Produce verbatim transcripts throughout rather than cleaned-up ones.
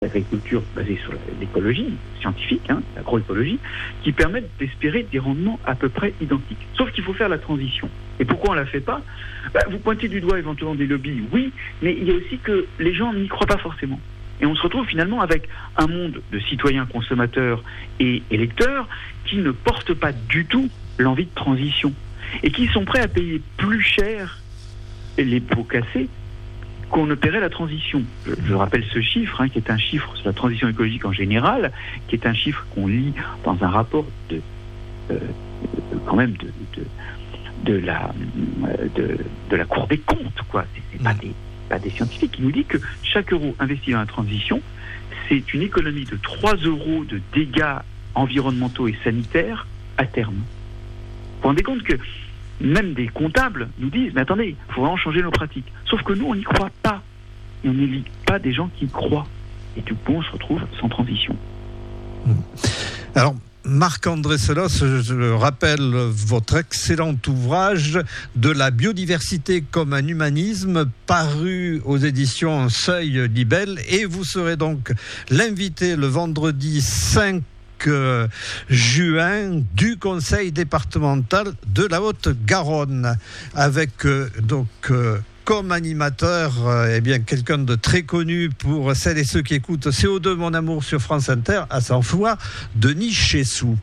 l'agriculture basée sur l'écologie scientifique, hein, l'agroécologie, qui permettent d'espérer des rendements à peu près identiques. Sauf qu'il faut faire la transition. Et pourquoi on ne la fait pas ? Bah, vous pointez du doigt éventuellement des lobbies, oui, mais il y a aussi que les gens n'y croient pas forcément. Et on se retrouve finalement avec un monde de citoyens consommateurs et électeurs qui ne portent pas du tout l'envie de transition et qui sont prêts à payer plus cher les pots cassés qu'on ne paierait la transition. Je, je rappelle ce chiffre, hein, qui est un chiffre sur la transition écologique en général, qui est un chiffre qu'on lit dans un rapport de, euh, quand même de, de, de, la, de, de la Cour des comptes, quoi. C'est, c'est pas des, pas des scientifiques qui nous dit que chaque euro investi dans la transition, c'est une économie de trois euros de dégâts environnementaux et sanitaires à terme. Vous vous rendez compte que même des comptables nous disent, mais attendez, il faut vraiment changer nos pratiques. Sauf que nous, on n'y croit pas. Et on n'élit pas des gens qui y croient. Et du coup, on se retrouve sans transition. Alors, Marc-André Selos, je rappelle votre excellent ouvrage de la biodiversité comme un humanisme, paru aux éditions Seuil Libelle. Et vous serez donc l'invité le vendredi cinq juin du conseil départemental de la Haute-Garonne, avec euh, donc euh, comme animateur euh, eh bien quelqu'un de très connu pour celles et ceux qui écoutent C O deux Mon Amour sur France Inter, à savoir Denis Chessou.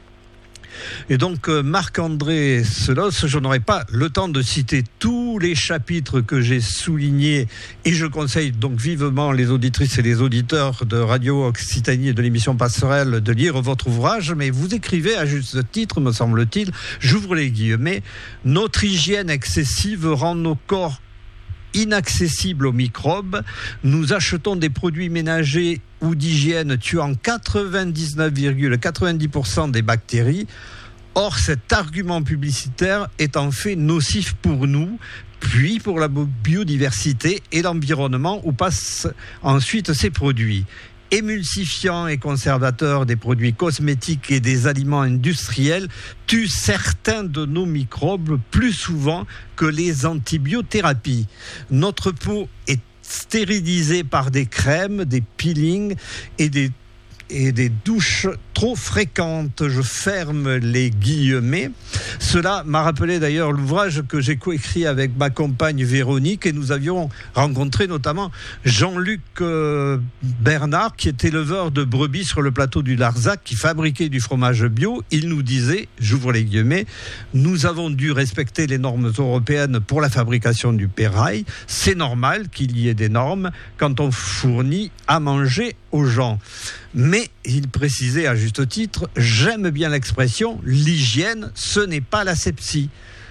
Et donc euh, Marc-André Selos, je n'aurai pas le temps de citer tous les chapitres que j'ai soulignés, et je conseille donc vivement les auditrices et les auditeurs de Radio Occitanie et de l'émission Passerelle de lire votre ouvrage, mais vous écrivez à juste titre, me semble-t-il, j'ouvre les guillemets, « Notre hygiène excessive rend nos corps inaccessibles aux microbes. Nous achetons des produits ménagers ou d'hygiène tuant quatre-vingt-dix-neuf virgule quatre-vingt-dix pour cent des bactéries. Or, cet argument publicitaire est en fait nocif pour nous, puis pour la biodiversité et l'environnement où passent ensuite ces produits. Émulsifiants et conservateurs des produits cosmétiques et des aliments industriels tuent certains de nos microbes plus souvent que les antibiothérapies. Notre peau est stérilisée par des crèmes, des peelings et des et des douches trop fréquentes. Je ferme les guillemets. Cela m'a rappelé d'ailleurs l'ouvrage que j'ai coécrit avec ma compagne Véronique, et nous avions rencontré notamment Jean-Luc euh, Bernard, qui est éleveur de brebis sur le plateau du Larzac, qui fabriquait du fromage bio. Il nous disait, j'ouvre les guillemets, nous avons dû respecter les normes européennes pour la fabrication du pérail. C'est normal qu'il y ait des normes quand on fournit à manger aux gens. Mais il précisait à juste titre, j'aime bien l'expression, l'hygiène, ce n'est pas l'asepsie.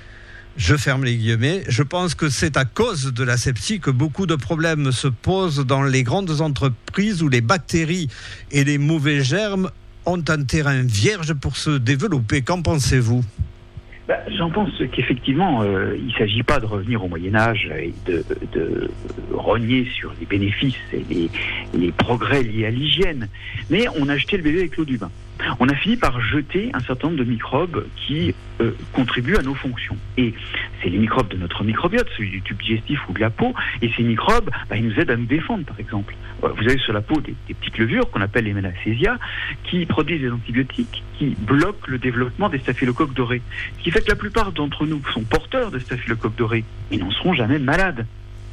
Je ferme les guillemets. Je pense que c'est à cause de l'asepsie que beaucoup de problèmes se posent dans les grandes entreprises où les bactéries et les mauvais germes ont un terrain vierge pour se développer. Qu'en pensez-vous ? Bah, j'en pense qu'effectivement, euh, il ne s'agit pas de revenir au Moyen-Âge et de, de rogner sur les bénéfices et les, les progrès liés à l'hygiène. Mais on a jeté le bébé avec l'eau du bain. On a fini par jeter un certain nombre de microbes qui euh, contribuent à nos fonctions. Et c'est les microbes de notre microbiote, celui du tube digestif ou de la peau. Et ces microbes, bah, ils nous aident à nous défendre, par exemple. Vous avez sur la peau des, des petites levures qu'on appelle les melacésia, qui produisent des antibiotiques, qui bloquent le développement des staphylocoques dorés. Ce qui fait que la plupart d'entre nous sont porteurs de staphylocoques dorés, mais n'en seront jamais malades.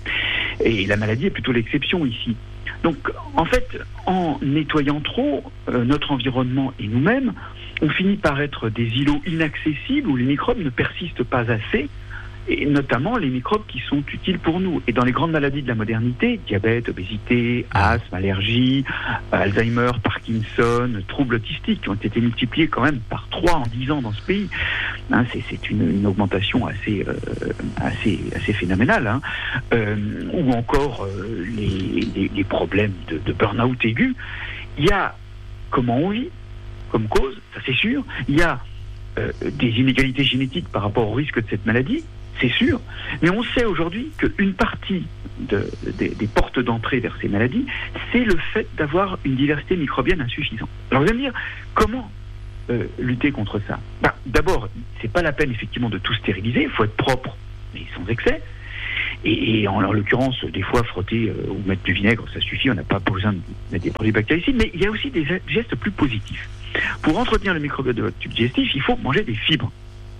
Et la maladie est plutôt l'exception ici. Donc, en fait, en nettoyant trop euh, notre environnement et nous-mêmes, on finit par être des îlots inaccessibles où les microbes ne persistent pas assez, et notamment les microbes qui sont utiles pour nous. Et dans les grandes maladies de la modernité, diabète, obésité, asthme, allergie, Alzheimer, Parkinson, troubles autistiques, qui ont été multipliés quand même par trois en dix ans dans ce pays. Hein, c'est, c'est une, une augmentation assez, euh, assez, assez phénoménale. Hein. Euh, ou encore euh, les, les, les problèmes de, de burn-out aigu. Il y a comment on vit, comme cause, ça c'est sûr. Il y a euh, des inégalités génétiques par rapport au risque de cette maladie, c'est sûr, mais on sait aujourd'hui qu'une partie de, de, des portes d'entrée vers ces maladies, c'est le fait d'avoir une diversité microbienne insuffisante. Alors vous allez me dire, comment euh, lutter contre ça ? Ben, d'abord, c'est pas la peine effectivement de tout stériliser, il faut être propre, mais sans excès. Et, et en, en l'occurrence, des fois, frotter euh, ou mettre du vinaigre, ça suffit, on n'a pas besoin de mettre des produits bactéricides, mais il y a aussi des gestes plus positifs. Pour entretenir le microbiote de votre tube digestif, il faut manger des fibres.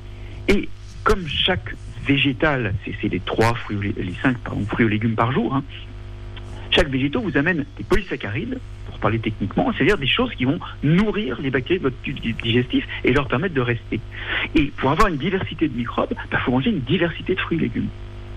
Et comme chaque végétal, c'est, c'est les trois fruits, ou les, les cinq pardon, fruits ou légumes par jour, hein, chaque végétaux vous amène des polysaccharides, pour parler techniquement, c'est-à-dire des choses qui vont nourrir les bactéries de votre tube digestif et leur permettre de rester. Et pour avoir une diversité de microbes, il bah, faut manger une diversité de fruits et légumes.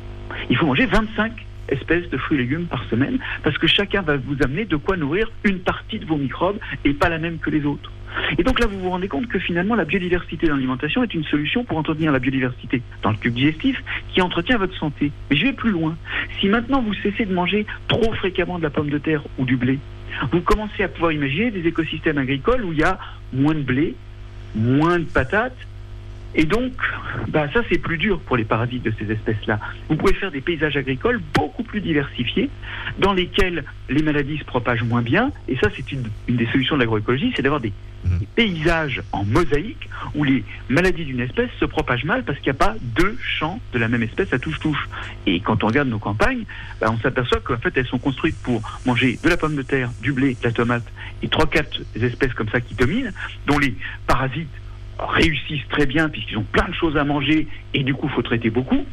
Il faut manger vingt-cinq espèces de fruits et légumes par semaine, parce que chacun va vous amener de quoi nourrir une partie de vos microbes et pas la même que les autres. Et donc là, vous vous rendez compte que finalement, la biodiversité dans l'alimentation est une solution pour entretenir la biodiversité dans le tube digestif qui entretient votre santé. Mais je vais plus loin. Si maintenant vous cessez de manger trop fréquemment de la pomme de terre ou du blé, vous commencez à pouvoir imaginer des écosystèmes agricoles où il y a moins de blé, moins de patates, et donc, bah ça c'est plus dur pour les parasites de ces espèces-là. Vous pouvez faire des paysages agricoles beaucoup plus diversifiés, dans lesquels les maladies se propagent moins bien, et ça c'est une, une des solutions de l'agroécologie, c'est d'avoir des, des paysages en mosaïque, où les maladies d'une espèce se propagent mal, parce qu'il n'y a pas deux champs de la même espèce à touche-touche. Et quand on regarde nos campagnes, bah on s'aperçoit qu'en fait elles sont construites pour manger de la pomme de terre, du blé, de la tomate, et trois quatre espèces comme ça qui dominent, dont les parasites réussissent très bien puisqu'ils ont plein de choses à manger et du coup il faut traiter beaucoup,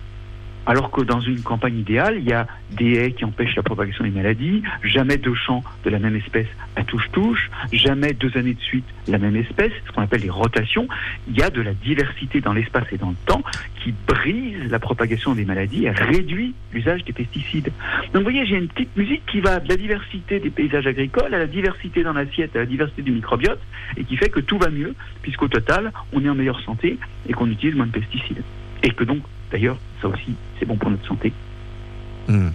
alors que dans une campagne idéale il y a des haies qui empêchent la propagation des maladies, jamais deux champs de la même espèce à touche-touche, jamais deux années de suite la même espèce, ce qu'on appelle les rotations. Il y a de la diversité dans l'espace et dans le temps qui brise la propagation des maladies et réduit l'usage des pesticides. Donc vous voyez, j'ai une petite musique qui va de la diversité des paysages agricoles à la diversité dans l'assiette, à la diversité du microbiote, et qui fait que tout va mieux, puisqu'au total, on est en meilleure santé et qu'on utilise moins de pesticides. Et que donc, d'ailleurs, ça aussi, c'est bon pour notre santé. Mmh.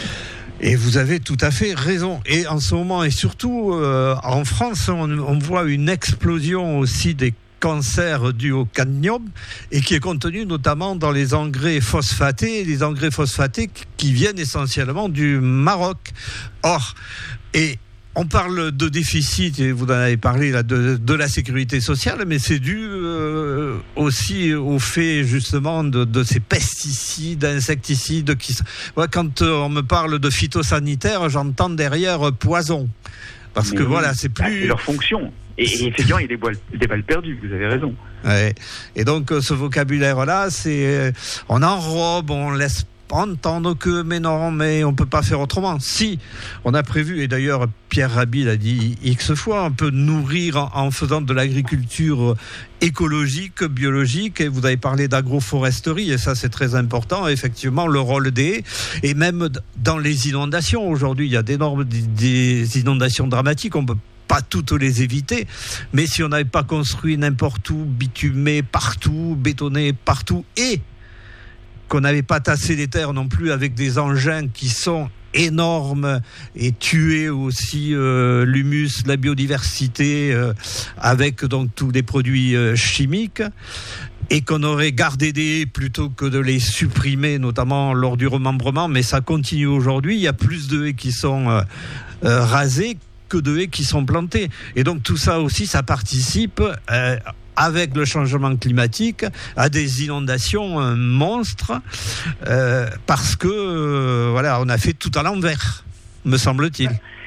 Et vous avez tout à fait raison. Et en ce moment, et surtout euh, en France, on, on voit une explosion aussi des cancers dus au cadmium, et qui est contenu notamment dans les engrais phosphatés, les engrais phosphatés qui viennent essentiellement du Maroc. Or, et on parle de déficit, et vous en avez parlé là, de, de la sécurité sociale, mais c'est dû euh, aussi au fait justement de, de ces pesticides, insecticides. Qui, ouais, quand on me parle de phytosanitaire, j'entends derrière poison. Parce mais que oui, voilà, c'est plus... C'est leur fonction. Et, et effectivement, il y a des, balles, des balles perdues, vous avez raison. Ouais. Et donc, ce vocabulaire-là, c'est... On enrobe, on laisse entendre que, mais non, mais on peut pas faire autrement. Si, on a prévu, et d'ailleurs Pierre Rabhi l'a dit X fois, on peut nourrir en, en faisant de l'agriculture écologique, biologique, et vous avez parlé d'agroforesterie, et ça c'est très important, effectivement, le rôle des haies, et même dans les inondations, aujourd'hui il y a d'énormes des inondations dramatiques, on peut pas toutes les éviter, mais si on n'avait pas construit n'importe où, bitumé partout, bétonné partout, et qu'on n'avait pas tassé les terres non plus avec des engins qui sont énormes et tuer aussi euh, l'humus, la biodiversité euh, avec donc tous les produits euh, chimiques, et qu'on aurait gardé des haies plutôt que de les supprimer, notamment lors du remembrement, mais ça continue aujourd'hui. Il y a plus de haies qui sont euh, euh, rasées que de haies qui sont plantées, et donc tout ça aussi, ça participe euh, avec le changement climatique, à des inondations euh, monstres, euh, parce que euh, voilà, on a fait tout à l'envers, me semble-t-il.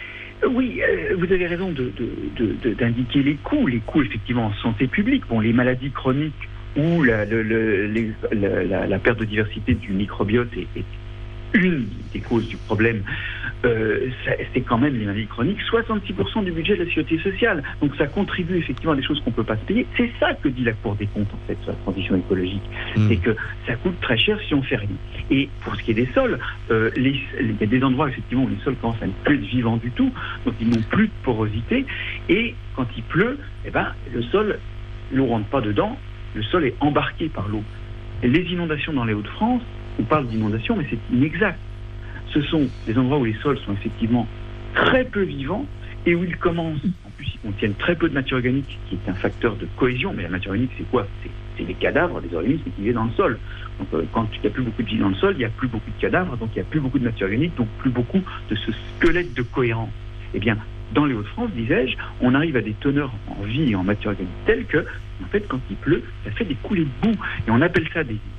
Oui, euh, vous avez raison de, de, de, de, d'indiquer les coûts, les coûts effectivement en santé publique. Bon, les maladies chroniques ou la, le, le, les, la, la, la perte de diversité du microbiote est, est une des causes du problème. Euh, ça, c'est quand même les maladies chroniques, soixante-six pour cent du budget de la sécurité sociale. Donc ça contribue effectivement à des choses qu'on ne peut pas se payer. C'est ça que dit la Cour des comptes, en fait, sur la transition écologique. Mmh. C'est que ça coûte très cher si on fait rien. Et pour ce qui est des sols, euh, les, il y a des endroits effectivement où les sols commencent à ne plus être vivants du tout, donc ils n'ont plus de porosité. Et quand il pleut, eh ben, le sol, l'eau ne rentre pas dedans, le sol est embarqué par l'eau. Et les inondations dans les Hauts-de-France, on parle d'inondations, mais c'est inexact. Ce sont des endroits où les sols sont effectivement très peu vivants et où ils commencent, en plus ils contiennent très peu de matière organique, qui est un facteur de cohésion. Mais la matière organique, c'est quoi ? c'est, c'est les cadavres des organismes qui vivent dans le sol. Donc euh, quand il n'y a plus beaucoup de vie dans le sol, il n'y a plus beaucoup de cadavres, donc il n'y a plus beaucoup de matière organique, donc plus beaucoup de ce squelette de cohérence. Eh bien, dans les Hauts-de-France, disais-je, on arrive à des teneurs en vie et en matière organique telles que, en fait, quand il pleut, ça fait des coulées de boue. Et on appelle ça des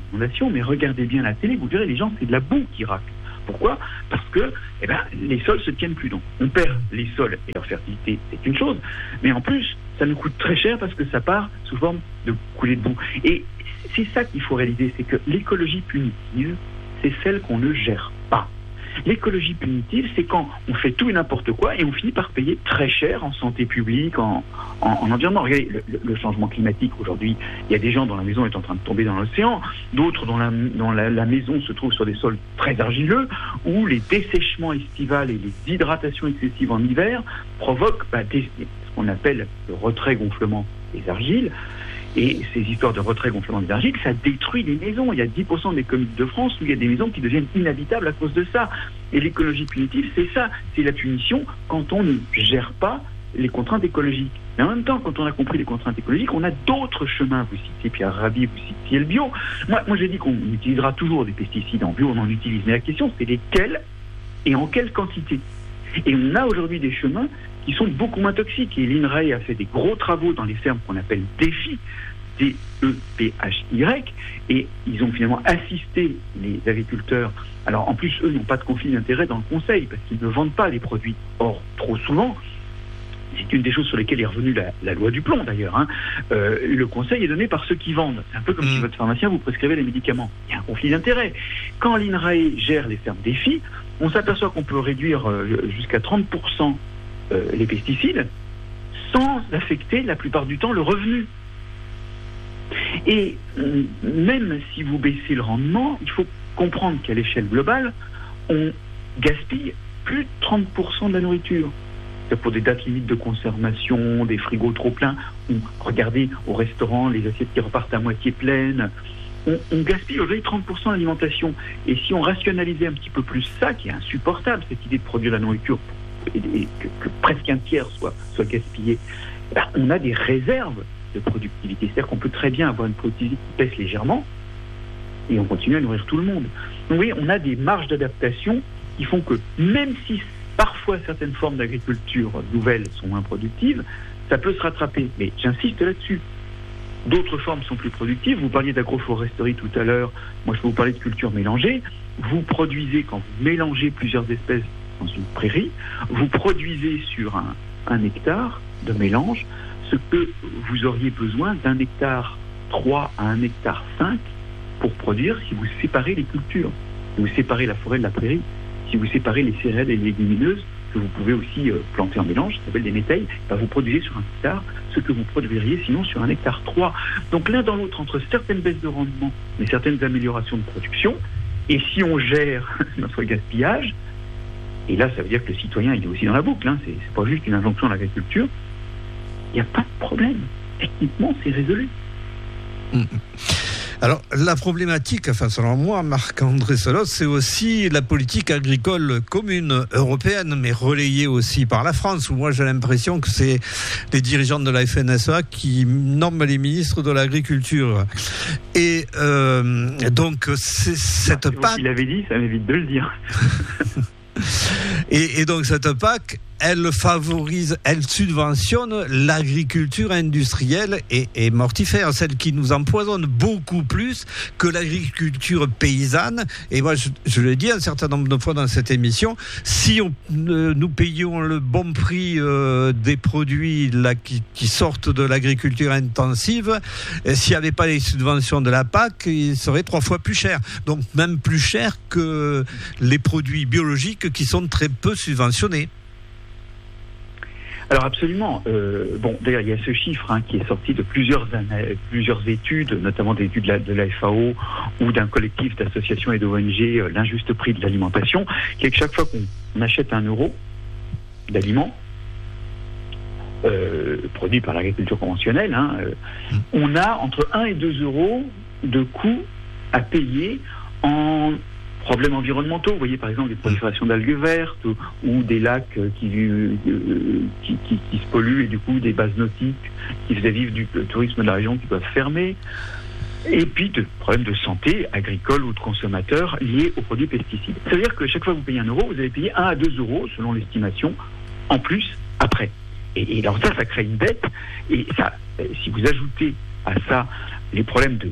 inondations, mais regardez bien la télé, vous verrez, les gens, c'est de la boue qui racle. Pourquoi ? Parce que eh ben, les sols se tiennent plus. Donc, on perd les sols et leur fertilité, c'est une chose, mais en plus, ça nous coûte très cher parce que ça part sous forme de coulées de boue. Et c'est ça qu'il faut réaliser, c'est que l'écologie punitive, c'est celle qu'on ne gère pas. L'écologie punitive, c'est quand on fait tout et n'importe quoi et on finit par payer très cher en santé publique, en, en, en environnement. Regardez, le, le changement climatique, aujourd'hui, il y a des gens dont la maison est en train de tomber dans l'océan, d'autres dont la, dont la, la maison se trouve sur des sols très argileux, où les dessèchements estivales et les hydratations excessives en hiver provoquent bah, des, ce qu'on appelle le retrait-gonflement des argiles. Et ces histoires de retrait-gonflement des argiles, ça détruit les maisons. Il y a dix pour cent des communes de France où il y a des maisons qui deviennent inhabitables à cause de ça. Et l'écologie punitive, c'est ça. C'est la punition quand on ne gère pas les contraintes écologiques. Mais en même temps, quand on a compris les contraintes écologiques, on a d'autres chemins. Vous citiez Pierre Rabhi, vous citiez le bio. Moi, moi j'ai dit qu'on utilisera toujours des pesticides en bio, on en utilise. Mais la question, c'est lesquels et en quelle quantité. Et on a aujourd'hui des chemins qui sont beaucoup moins toxiques. Et l'INRAE a fait des gros travaux dans les fermes qu'on appelle DEPHY, D E P H Y, et ils ont finalement assisté les agriculteurs. Alors en plus, eux n'ont pas de conflit d'intérêt dans le conseil, parce qu'ils ne vendent pas les produits. Or, trop souvent, c'est une des choses sur lesquelles est revenue la, la loi du plomb d'ailleurs, hein. euh, le conseil est donné par ceux qui vendent. C'est un peu comme mmh. si votre pharmacien vous prescrivait les médicaments. Il y a un conflit d'intérêt. Quand l'INRAE gère les fermes DEPHY, on s'aperçoit qu'on peut réduire euh, jusqu'à trente pour cent euh, les pesticides sans affecter la plupart du temps le revenu. Et euh, même si vous baissez le rendement, il faut comprendre qu'à l'échelle globale, on gaspille plus de trente pour cent de la nourriture. C'est pour des dates limites de consommation, des frigos trop pleins, ou regardez au restaurant les assiettes qui repartent à moitié pleines. On, on gaspille aujourd'hui trente pour cent de l'alimentation. Et si on rationalisait un petit peu plus ça, qui est insupportable, cette idée de produire la nourriture et, et que, que presque un tiers soit, soit gaspillé, ben, on a des réserves de productivité. C'est-à-dire qu'on peut très bien avoir une productivité qui baisse légèrement et on continue à nourrir tout le monde. Donc oui, on a des marges d'adaptation qui font que même si parfois certaines formes d'agriculture nouvelles sont moins productives, ça peut se rattraper. Mais j'insiste là-dessus. D'autres formes sont plus productives. Vous parliez d'agroforesterie tout à l'heure. Moi, je peux vous parler de culture mélangée. Vous produisez, quand vous mélangez plusieurs espèces dans une prairie, vous produisez sur un, un hectare de mélange ce que vous auriez besoin d'un hectare trois à un hectare cinq pour produire si vous séparez les cultures. Si vous séparez la forêt de la prairie, si vous séparez les céréales et les légumineuses, que vous pouvez aussi euh, planter en mélange, ça s'appelle des métailles, ben vous produisez sur un hectare ce que vous produiriez sinon sur un hectare trois. Donc l'un dans l'autre, entre certaines baisses de rendement, mais certaines améliorations de production, et si on gère notre gaspillage, et là ça veut dire que le citoyen il est aussi dans la boucle, hein, c'est, c'est pas juste une injonction à l'agriculture, il n'y a pas de problème. Techniquement, c'est résolu. Mmh. Alors, la problématique, enfin, selon moi, Marc-André Selosse, c'est aussi la politique agricole commune européenne, mais relayée aussi par la France, où moi j'ai l'impression que c'est les dirigeants de la F N S E A qui nomment les ministres de l'agriculture. Et euh, donc, c'est cette P A C... Il avait dit, ça m'évite de le dire. et, et donc, cette P A C, elle favorise, elle subventionne l'agriculture industrielle et, et mortifère, celle qui nous empoisonne beaucoup plus que l'agriculture paysanne. Et moi, je, je l'ai dit un certain nombre de fois dans cette émission, si on, euh, nous payions le bon prix euh, des produits là, qui, qui sortent de l'agriculture intensive, s'il n'y avait pas les subventions de la P A C, il serait trois fois plus cher. Donc même plus cher que les produits biologiques qui sont très peu subventionnés. Alors absolument. Euh, bon, d'ailleurs, il y a ce chiffre hein, qui est sorti de plusieurs années, plusieurs études, notamment des études de la, de la F A O ou d'un collectif d'associations et d'O N G, euh, l'injuste prix de l'alimentation, qui est que chaque fois qu'on achète un euro d'aliments euh, produit par l'agriculture conventionnelle, hein, euh, on a entre un et deux euros de coûts à payer en problèmes environnementaux. Vous voyez par exemple des proliférations d'algues vertes ou, ou des lacs qui, euh, qui, qui, qui se polluent et du coup des bases nautiques qui faisaient vivre du tourisme de la région qui doivent fermer. Et puis de problèmes de santé agricole ou de consommateurs liés aux produits pesticides. Ça veut dire que chaque fois que vous payez un euro, vous allez payer un à deux euros selon l'estimation en plus après. Et, et alors ça, ça crée une dette. Et ça, si vous ajoutez à ça les problèmes de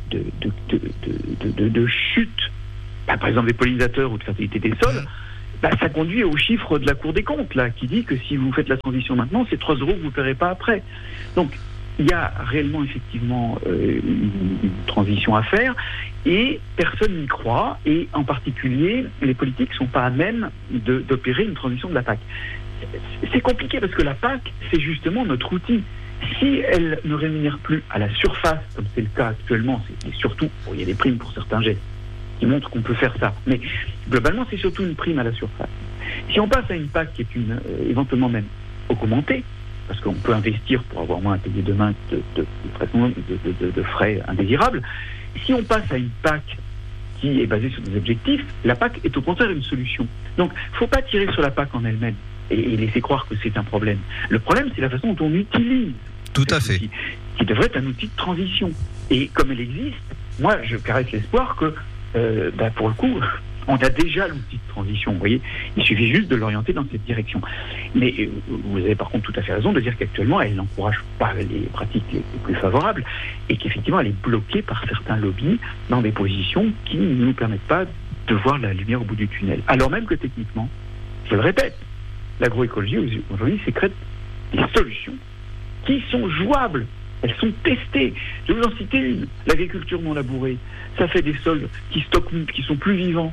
de, de, de, de, de, de chute, bah, par exemple des pollinisateurs ou de fertilité des sols, bah, ça conduit au chiffre de la Cour des comptes, là, qui dit que si vous faites la transition maintenant, c'est trois euros que vous ne paierez pas après. Donc, il y a réellement, effectivement, euh, une, une transition à faire, et personne n'y croit, et en particulier, les politiques ne sont pas à même de, d'opérer une transition de la P A C. C'est compliqué, parce que la P A C, c'est justement notre outil. Si elle ne rémunère plus à la surface, comme c'est le cas actuellement, c'est, et surtout, bon, il y a des primes pour certains gestes, qui montrent qu'on peut faire ça. Mais globalement, c'est surtout une prime à la surface. Si on passe à une P A C qui est une, euh, éventuellement même augmentée, parce qu'on peut investir pour avoir moins à payer demain de, de, de, de, de, de frais indésirables, si on passe à une P A C qui est basée sur des objectifs, la P A C est au contraire une solution. Donc, il ne faut pas tirer sur la P A C en elle-même et, et laisser croire que c'est un problème. Le problème, c'est la façon dont on utilise Tout à fait. outil, qui devrait être un outil de transition. Et comme elle existe, moi, je caresse l'espoir que Euh, bah pour le coup, on a déjà l'outil de transition, vous voyez. Il suffit juste de l'orienter dans cette direction. Mais euh, vous avez par contre tout à fait raison de dire qu'actuellement, elle n'encourage pas les pratiques les, les plus favorables et qu'effectivement, elle est bloquée par certains lobbies dans des positions qui ne nous permettent pas de voir la lumière au bout du tunnel. Alors même que techniquement, je le répète, l'agroécologie aujourd'hui sécrète des solutions qui sont jouables. Elles sont testées. Je vais vous en citer une. L'agriculture non labourée. Ça fait des sols qui stockent, qui sont plus vivants.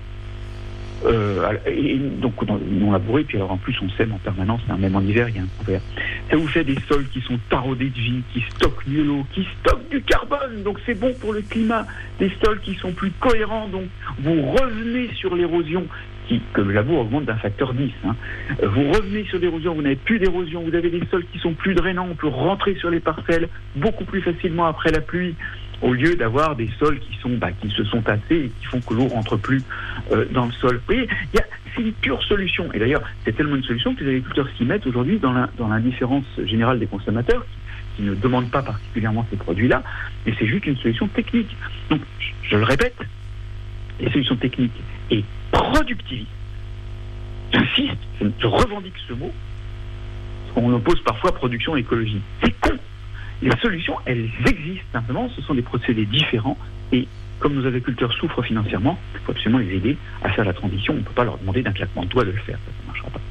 Euh, et donc non labourés, puis alors en plus on sème en permanence, hein, même en hiver il y a un couvert. Ça vous fait des sols qui sont taraudés de vie, qui stockent mieux l'eau, qui stockent du carbone, donc c'est bon pour le climat. Des sols qui sont plus cohérents, donc vous revenez sur l'érosion, qui, que le labour augmente d'un facteur dix. Hein. Vous revenez sur l'érosion, vous n'avez plus d'érosion, vous avez des sols qui sont plus drainants, on peut rentrer sur les parcelles beaucoup plus facilement après la pluie, au lieu d'avoir des sols qui sont bah, qui se sont tassés et qui font que l'eau rentre plus euh, dans le sol. Vous voyez, y a, c'est une pure solution. Et d'ailleurs, c'est tellement une solution que les agriculteurs s'y mettent aujourd'hui dans, la, dans l'indifférence générale des consommateurs qui, qui ne demandent pas particulièrement ces produits-là, mais c'est juste une solution technique. Donc, je, je le répète, les solutions techniques et productivistes. J'insiste, je, je revendique ce mot, parce qu'on oppose parfois production et écologie. C'est con. Les solutions, elles existent simplement, ce sont des procédés différents et comme nos agriculteurs souffrent financièrement, il faut absolument les aider à faire la transition. On ne peut pas leur demander d'un claquement de doigts de le faire, ça ne marchera pas.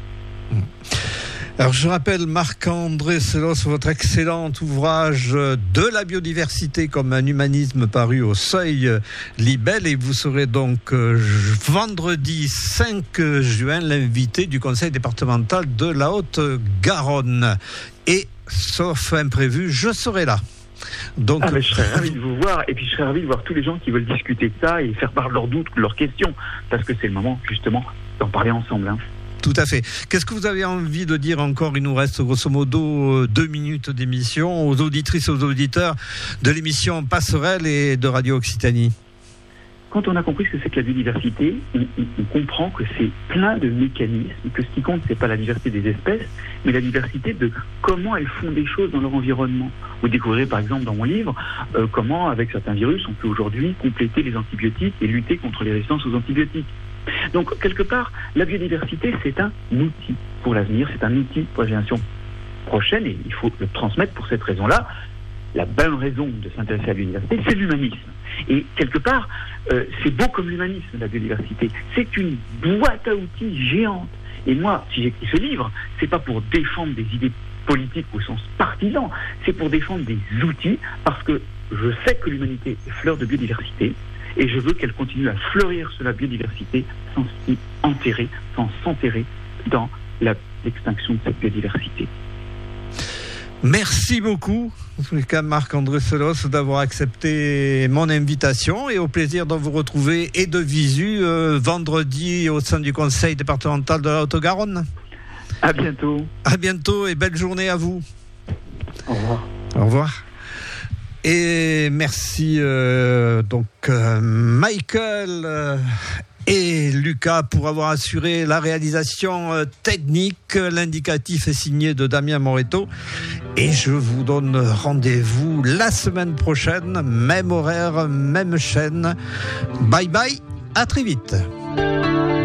Alors je rappelle Marc-André Sellos, votre excellent ouvrage de la biodiversité comme un humanisme paru au Seuil Libelle, et vous serez donc euh, vendredi cinq juin l'invité du conseil départemental de la Haute-Garonne. Et sauf imprévu, je serai là. Donc, ah, mais je serais ravi de vous voir, et puis je serais ravi de voir tous les gens qui veulent discuter de ça et faire part de leurs doutes, de leurs questions, parce que c'est le moment justement d'en parler ensemble. Hein. Tout à fait. Qu'est-ce que vous avez envie de dire encore? Il nous reste grosso modo deux minutes d'émission aux auditrices et aux auditeurs de l'émission Passerelle et de Radio Occitanie. Quand on a compris ce que c'est que la biodiversité, on, on, on comprend que c'est plein de mécanismes, que ce qui compte, c'est pas la diversité des espèces, mais la diversité de comment elles font des choses dans leur environnement. Vous découvrirez par exemple dans mon livre euh, comment, avec certains virus, on peut aujourd'hui compléter les antibiotiques et lutter contre les résistances aux antibiotiques. Donc, quelque part, la biodiversité, c'est un outil pour l'avenir, c'est un outil pour la génération prochaine, et il faut le transmettre pour cette raison-là. La bonne raison de s'intéresser à la biodiversité, c'est l'humanisme. Et quelque part, euh, c'est beau comme l'humanisme, la biodiversité. C'est une boîte à outils géante. Et moi, si j'écris ce livre, c'est pas pour défendre des idées politiques au sens partisan, c'est pour défendre des outils, parce que je sais que l'humanité est fleur de biodiversité, et je veux qu'elle continue à fleurir sur la biodiversité sans s'y enterrer, sans s'enterrer dans la, l'extinction de cette biodiversité. Merci beaucoup, Marc-André Sellos, d'avoir accepté mon invitation, et au plaisir de vous retrouver et de visu euh, vendredi au sein du conseil départemental de la Haute-Garonne. À bientôt. À bientôt et belle journée à vous. Au revoir. Au revoir. Et merci euh, donc euh, Michael euh, et Lucas pour avoir assuré la réalisation euh, technique. L'indicatif est signé de Damien Moreto, et je vous donne rendez-vous la semaine prochaine, même horaire, même chaîne. Bye bye, à très vite.